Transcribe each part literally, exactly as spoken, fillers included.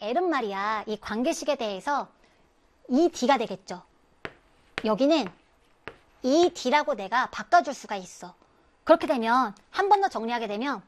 L은 말이야, 이 관계식에 대해서 이 D가 되겠죠. 여기는 이 D라고 내가 바꿔줄 수가 있어. 그렇게 되면 한 번 더 정리하게 되면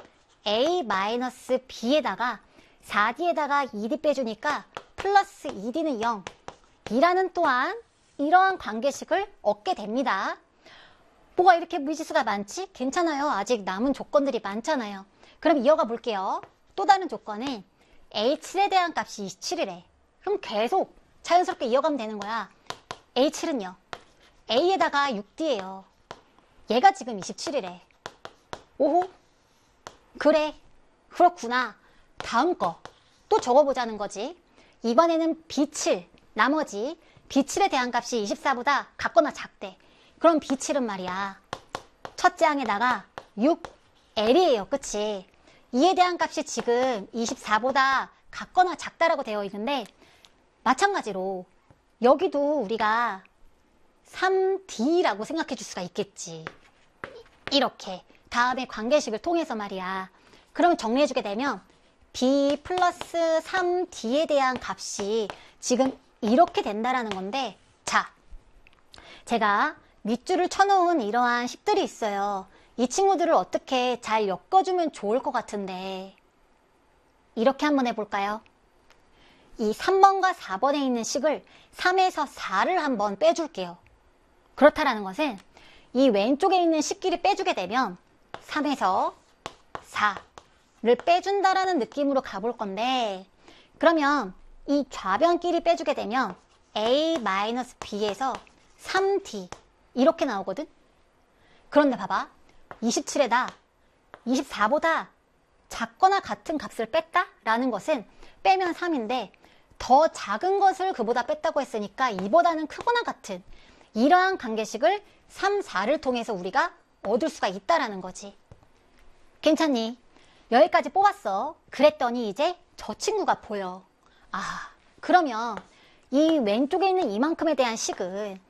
A-B에다가 사 D에다가 이 디 빼주니까 플러스 이 디는 영. 이라는 또한 이러한 관계식을 얻게 됩니다. 뭐가 이렇게 미지수가 많지? 괜찮아요. 아직 남은 조건들이 많잖아요. 그럼 이어가 볼게요. 또 다른 조건은 H에 대한 값이 이십칠이래. 그럼 계속 자연스럽게 이어가면 되는 거야. H는요. A에다가 육 디예요. 얘가 지금 이십칠이래. 오호. 그래. 그렇구나. 다음 거. 또 적어보자는 거지. 이번에는 비 칠. 나머지 비 칠에 대한 값이 이십사보다 같거나 작대. 그럼 비 칠은 말이야. 첫째 항에다가 육 L이에요. 그치? 이에 대한 값이 지금 이십사보다 같거나 작다라고 되어 있는데 마찬가지로 여기도 우리가 삼 디라고 생각해 줄 수가 있겠지. 이렇게 다음에 관계식을 통해서 말이야. 그럼 정리해 주게 되면 B 플러스 삼 디에 대한 값이 지금 이렇게 된다라는 건데, 자, 제가 밑줄을 쳐놓은 이러한 식들이 있어요. 이 친구들을 어떻게 잘 엮어주면 좋을 것 같은데 이렇게 한번 해볼까요? 이 삼 번과 사 번에 있는 식을 삼에서 사를 한번 빼줄게요. 그렇다라는 것은 이 왼쪽에 있는 식끼리 빼주게 되면 삼에서 사를 빼준다라는 느낌으로 가볼 건데, 그러면 이 좌변끼리 빼주게 되면 A-B에서 삼 디 이렇게 나오거든? 그런데 봐봐. 이십칠에다 이십사보다 작거나 같은 값을 뺐다? 라는 것은 빼면 삼인데 더 작은 것을 그보다 뺐다고 했으니까 이보다는 크거나 같은 이러한 관계식을 삼, 사를 통해서 우리가 얻을 수가 있다라는 거지. 괜찮니? 여기까지 뽑았어. 그랬더니 이제 저 친구가 보여. 아, 그러면 이 왼쪽에 있는 이만큼에 대한 식은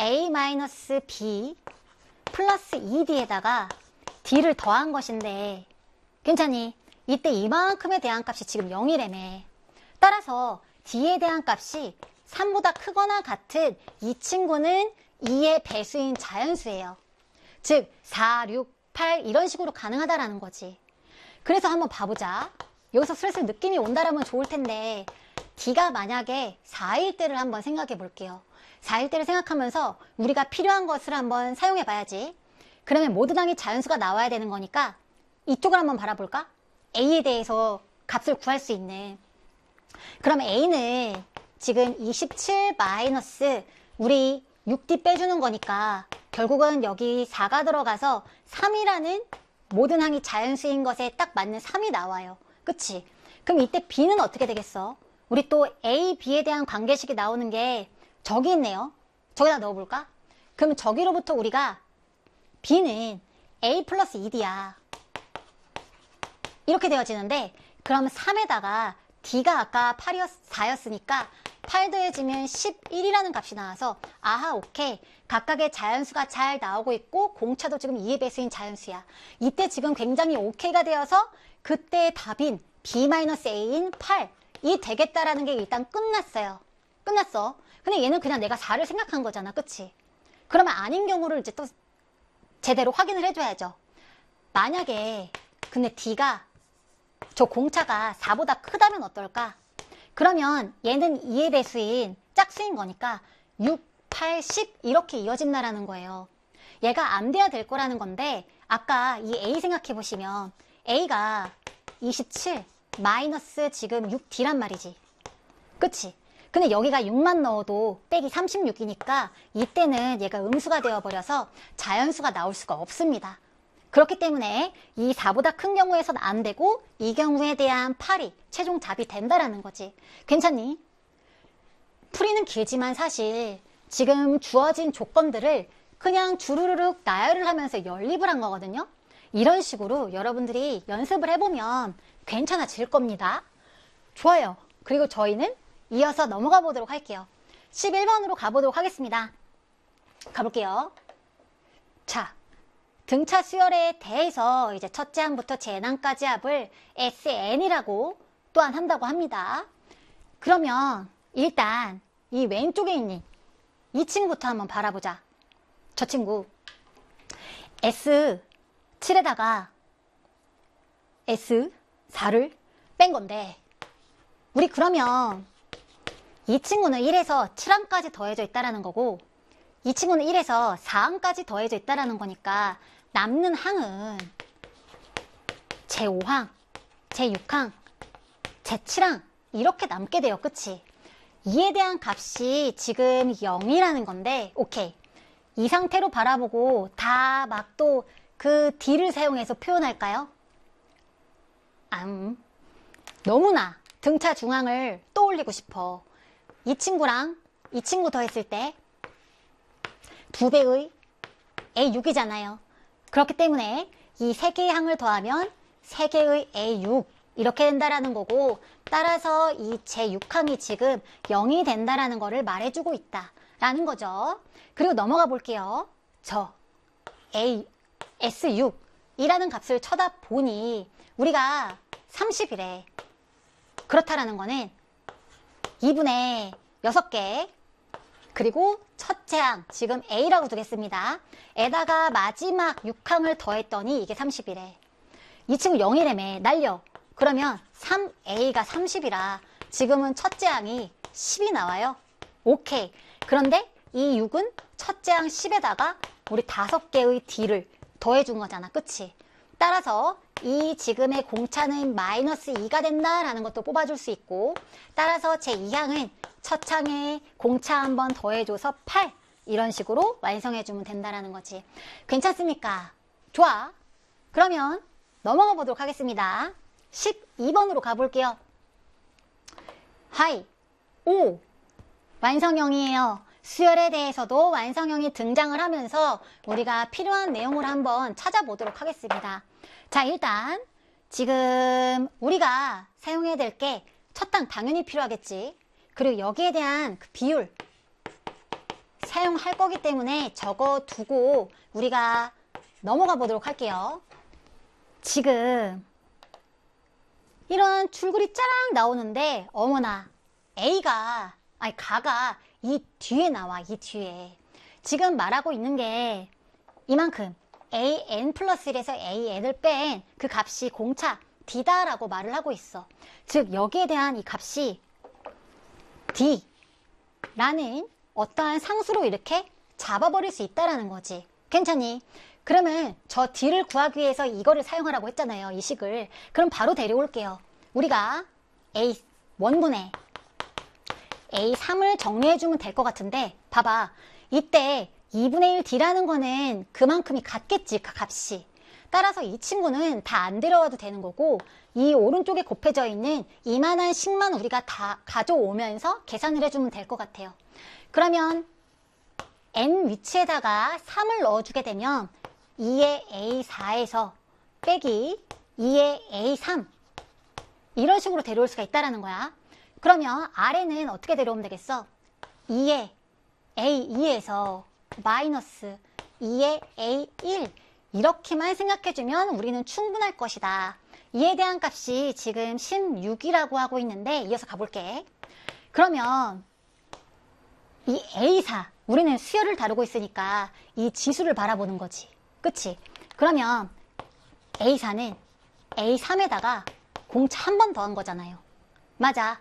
A-B 플러스 이 디에다가 D를 더한 것인데, 괜찮니? 이때 이만큼에 대한 값이 지금 영이라며. 따라서 D에 대한 값이 삼보다 크거나 같은 이 친구는 이의 배수인 자연수예요. 즉 사, 육, 팔 이런 식으로 가능하다라는 거지. 그래서 한번 봐보자. 여기서 슬슬 느낌이 온다라면 좋을 텐데 D가 만약에 사일 때를 한번 생각해 볼게요. 사일 때를 생각하면서 우리가 필요한 것을 한번 사용해 봐야지. 그러면 모든 항이 자연수가 나와야 되는 거니까 이쪽을 한번 바라볼까? A에 대해서 값을 구할 수 있는. 그러면 A는 지금 이십칠 마이너스 우리 육 디 빼주는 거니까 결국은 여기 사가 들어가서 삼이라는 모든 항이 자연수인 것에 딱 맞는 삼이 나와요. 그치? 그럼 이때 B는 어떻게 되겠어? 우리 또 A, B에 대한 관계식이 나오는 게 저기 있네요. 저기다 넣어볼까? 그럼 저기로부터 우리가 B는 A 플러스 이 디야. 이렇게 되어지는데, 그럼 삼에다가 D가 아까 팔이었, 사였으니까 팔 더해지면 십일이라는 값이 나와서 아하, 오케이. 각각의 자연수가 잘 나오고 있고 공차도 지금 이의 배수인 자연수야. 이때 지금 굉장히 오케이가 되어서 그때의 답인 B-A인 팔이 되겠다라는 게 일단 끝났어요. 끝났어. 근데 얘는 그냥 내가 사를 생각한 거잖아. 그치? 그러면 아닌 경우를 이제 또 제대로 확인을 해줘야죠. 만약에 근데 D가 저 공차가 사보다 크다면 어떨까? 그러면 얘는 이의 배수인 짝수인 거니까 육, 팔, 십 이렇게 이어진다라는 거예요. 얘가 안 돼야 될 거라는 건데 아까 이 A 생각해 보시면 A가 이십칠 마이너스 지금 육 디란 말이지. 그치? 근데 여기가 육만 넣어도 빼기 삼십육이니까 이때는 얘가 음수가 되어버려서 자연수가 나올 수가 없습니다. 그렇기 때문에 이 사보다 큰 경우에선 안 되고 이 경우에 대한 팔이 최종 답이 된다라는 거지. 괜찮니? 풀이는 길지만 사실 지금 주어진 조건들을 그냥 주르륵 나열을 하면서 연립을 한 거거든요. 이런 식으로 여러분들이 연습을 해보면 괜찮아질 겁니다. 좋아요. 그리고 저희는 이어서 넘어가 보도록 할게요. 십일 번으로 가보도록 하겠습니다. 가볼게요. 자, 등차 수열에 대해서 이제 첫째 항부터 재항까지 합을 에스엔이라고 또한 한다고 합니다. 그러면 일단 이 왼쪽에 있는 이 친구부터 한번 바라보자. 저 친구 에스 칠에다가 에스 사를 뺀 건데, 우리 그러면 이 친구는 일에서 칠 항까지 더해져 있다라는 거고, 이 친구는 일에서 사 항까지 더해져 있다라는 거니까 남는 항은 제오 항, 제육 항, 제칠 항 이렇게 남게 돼요. 그치? 이에 대한 값이 지금 영이라는 건데, 오케이. 이 상태로 바라보고 다 막 또 그 D를 사용해서 표현할까요? 음, 너무나 등차 중앙을 떠올리고 싶어. 이 친구랑 이 친구 더했을 때 두 배의 에이 육이잖아요. 그렇기 때문에 이 세 개의 항을 더하면 세 개의 에이 육 이렇게 된다라는 거고, 따라서 이 제육 항이 지금 영이 된다라는 거를 말해주고 있다라는 거죠. 그리고 넘어가 볼게요. 저 A, 에스 육이라는 값을 쳐다보니 우리가 삼십이래. 그렇다라는 거는 이분의 여섯 개, 그리고 첫째 항, 지금 A라고 두겠습니다. 에다가 마지막 육 항을 더했더니 이게 삼십이래. 이 친구 영이라며, 날려. 그러면 삼 에이가 삼십이라 지금은 첫째 항이 십이 나와요. 오케이. 그런데 이 육은 첫째 항 십에다가 우리 다섯 개의 D를 더해준 거잖아. 그치? 따라서 이 지금의 공차는 마이너스 이가 된다라는 것도 뽑아줄 수 있고, 따라서 제이 항은 첫 항에 공차 한번 더해줘서 팔, 이런 식으로 완성해주면 된다라는 거지. 괜찮습니까? 좋아. 그러면 넘어가 보도록 하겠습니다. 십이 번으로 가볼게요. 하이, 오, 완성형이에요. 수열에 대해서도 완성형이 등장을 하면서 우리가 필요한 내용을 한번 찾아보도록 하겠습니다. 자, 일단 지금 우리가 사용해야 될 게 첫 항 당연히 필요하겠지. 그리고 여기에 대한 그 비율 사용할 거기 때문에 적어두고 우리가 넘어가 보도록 할게요. 지금 이런 줄글이 짜랑 나오는데, 어머나, A가, 아니 가가 이 뒤에 나와. 이 뒤에 지금 말하고 있는 게 이만큼 에이엔 플러스 일에서 에이엔을 뺀 그 값이 공차 D다라고 말을 하고 있어. 즉 여기에 대한 이 값이 D라는 어떠한 상수로 이렇게 잡아버릴 수 있다라는 거지. 괜찮니? 그러면 저 D를 구하기 위해서 이거를 사용하라고 했잖아요. 이 식을. 그럼 바로 데려올게요. 우리가 에이 원분의 에이 삼을 정리해주면 될 것 같은데, 봐봐. 이때 이분의 일 D라는 거는 그만큼이 같겠지, 그 값이. 따라서 이 친구는 다 안 데려와도 되는 거고, 이 오른쪽에 곱해져 있는 이만한 식만 우리가 다 가져오면서 계산을 해주면 될 것 같아요. 그러면 N 위치에다가 삼을 넣어주게 되면 이의 에이 사에서 빼기 이의 에이 삼, 이런 식으로 데려올 수가 있다는 거야. 그러면 아래는 어떻게 데려오면 되겠어? 이의 에이 이에서 마이너스 이의 에이 일, 이렇게만 생각해주면 우리는 충분할 것이다. 이에 대한 값이 지금 십육이라고 하고 있는데, 이어서 가볼게. 그러면 이 에이 사, 우리는 수열을 다루고 있으니까 이 지수를 바라보는 거지. 그치? 그러면 에이 사는 에이 삼에다가 공차 한 번 더한 거잖아요. 맞아.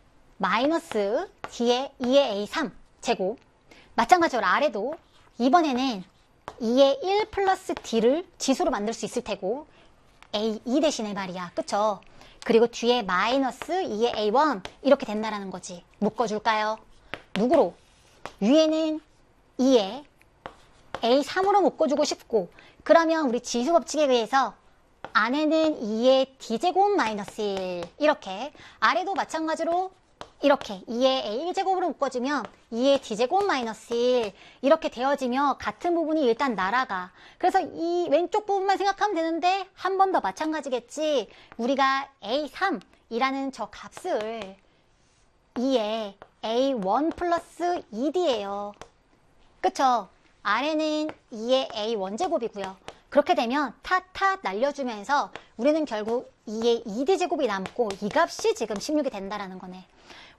마이너스 D의 이의 에이 삼 제곱. 마찬가지로 아래도 이번에는 이의 일 플러스 D를 지수로 만들 수 있을 테고, 에이 이 대신에 말이야. 그쵸? 그리고 뒤에 마이너스 이의 에이 일 이렇게 된다라는 거지. 묶어줄까요? 누구로? 위에는 이의 에이 삼으로 묶어주고 싶고, 그러면 우리 지수 법칙에 의해서 안에는 이의 D제곱 마이너스 일, 이렇게, 아래도 마찬가지로 이렇게 이의 에이 일 제곱으로 묶어주면 이의 D제곱 마이너스 일, 이렇게 되어지며 같은 부분이 일단 날아가. 그래서 이 왼쪽 부분만 생각하면 되는데, 한 번 더 마찬가지겠지. 우리가 에이 삼이라는 저 값을 이의 에이 일 플러스 이 디예요. 그쵸? 아래는 이의 에이 일 제곱이고요. 그렇게 되면 탓탓 날려주면서 우리는 결국 이의 이 디 제곱이 남고 이 값이 지금 십육이 된다라는 거네.